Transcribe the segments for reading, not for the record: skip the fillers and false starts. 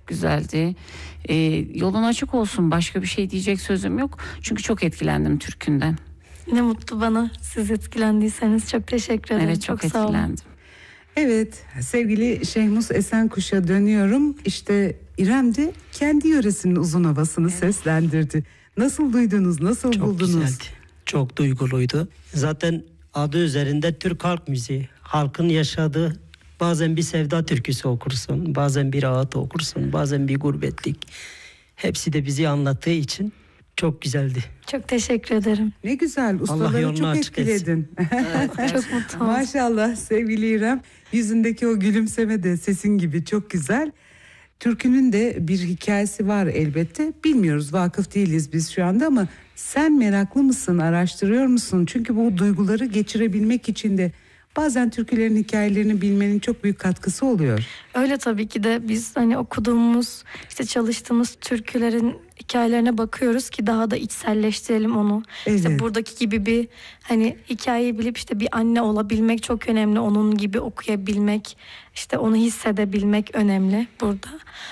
çok güzeldi. Yolun açık olsun, başka bir şey diyecek sözüm yok. Çünkü çok etkilendim türkünden. Ne mutlu bana, siz etkilendiyseniz. Çok teşekkür ederim. Evet, çok sağ olun. etkilendim. Evet, sevgili Şehmus Esenkuş'a dönüyorum. İşte İrem de kendi yöresinin uzun havasını seslendirdi. Nasıl duydunuz, nasıl Çok buldunuz? güzeldi. Çok duyguluydu. Zaten adı üzerinde Türk halk müziği. Halkın yaşadığı, bazen bir sevda türküsü okursun, bazen bir ağıt okursun, bazen bir gurbetlik. Hepsi de bizi anlattığı için çok güzeldi. Çok teşekkür ederim. Ne güzel, ustaları yolunu çok açık etkiledin. Çok mutlu oldum. Maşallah sevgili İrem, yüzündeki o gülümseme de sesin gibi çok güzel. Türkünün de bir hikayesi var elbette. Bilmiyoruz, vakıf değiliz biz şu anda ama sen meraklı mısın, araştırıyor musun? Çünkü bu duyguları geçirebilmek için de bazen türkülerin hikayelerini bilmenin çok büyük katkısı oluyor. Öyle tabii ki de biz hani okuduğumuz, işte çalıştığımız türkülerin hikayelerine bakıyoruz ki daha da içselleştirelim onu. Evet. İşte buradaki gibi bir hani hikayeyi bilip işte bir anne olabilmek çok önemli. Onun gibi okuyabilmek, işte onu hissedebilmek önemli burada.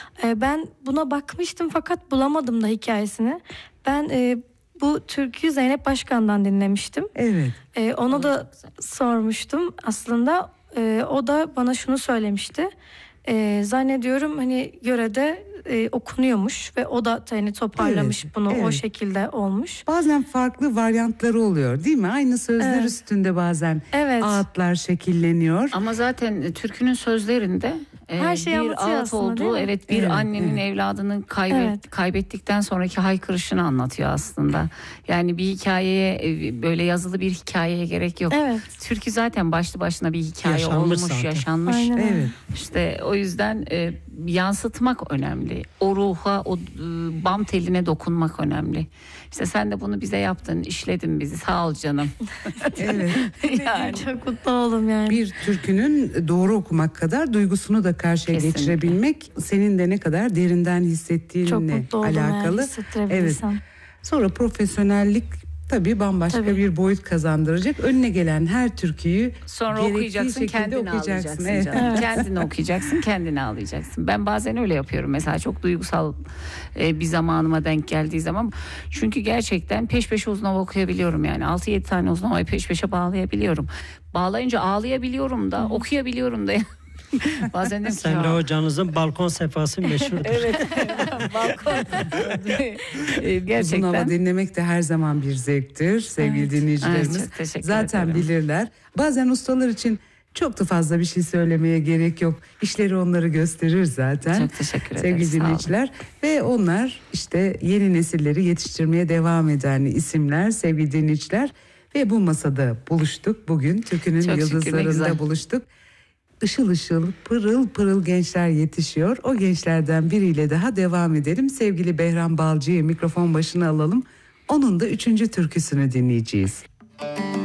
Ben buna bakmıştım fakat bulamadım da hikayesini. Ben bu türküyü Zeynep Başkan'dan dinlemiştim. Evet. Ona da sormuştum aslında. O da bana şunu söylemişti. Zannediyorum hani yörede okunuyormuş ve o da hani toparlamış Evet, bunu, evet. o şekilde olmuş. Bazen farklı varyantları oluyor değil mi? Aynı sözler Evet. üstünde bazen Evet. ağıtlar şekilleniyor. Ama zaten türkünün sözlerinde Her şey bir anlatıyor ağıt aslında, değil olduğu, mi? evet, bir Evet, annenin evet. evladını Evet. kaybettikten sonraki haykırışını anlatıyor aslında. Yani bir hikayeye, böyle yazılı bir hikayeye gerek yok. Evet. Türkü zaten başlı başına bir hikaye Yaşanmış olmuş, zaten. yaşanmış. Aynen öyle. Evet. İşte o yüzden yansıtmak önemli. O ruha, o bam teline dokunmak önemli. İşte sen de bunu bize yaptın, işledin bizi. Sağ ol canım. Evet. Yani. Çok mutlu oldum yani. Bir türkünün doğru okumak kadar duygusunu da karşıya Kesinlikle. geçirebilmek senin de ne kadar derinden Çok hissettiğinle mutlu oldum alakalı. eğer hissettirebilirsem. Sonra profesyonellik tabii bambaşka Tabii. bir boyut kazandıracak. Önüne gelen her türküyü Sonra gerektiği okuyacaksın, şekilde kendini okuyacaksın. ağlayacaksın Evet. canım. Evet. Kendini okuyacaksın, kendini ağlayacaksın. Ben bazen öyle yapıyorum. Mesela çok duygusal bir zamanıma denk geldiği zaman. Çünkü gerçekten peş peşe uzun hava okuyabiliyorum yani. 6-7 tane uzun havayı peş peşe bağlayabiliyorum. Bağlayınca ağlayabiliyorum da, okuyabiliyorum da. Bazen dedim ki Semra ya, hocanızın balkon sefası meşhurdur. evet, balkon. Uzun Gerçekten. hava dinlemek de her zaman bir zevktir sevgili Evet. dinleyicilerimiz. Evet, çok teşekkür Zaten ederim. bilirler. Bazen ustalar için çok da fazla bir şey söylemeye gerek yok. İşleri onları gösterir zaten. Çok teşekkür ederim, Sevgili sağ olun. dinleyiciler. Ve onlar işte yeni nesilleri yetiştirmeye devam eden isimler sevgili dinleyiciler. Ve bu masada buluştuk bugün. Türkünün Çok şükür, ne yıldızlarında güzel. buluştuk. Işıl ışıl, pırıl pırıl gençler yetişiyor. O gençlerden biriyle daha devam edelim. Sevgili Behram Balcı'yı mikrofon başına alalım. Onun da 3. türküsünü dinleyeceğiz.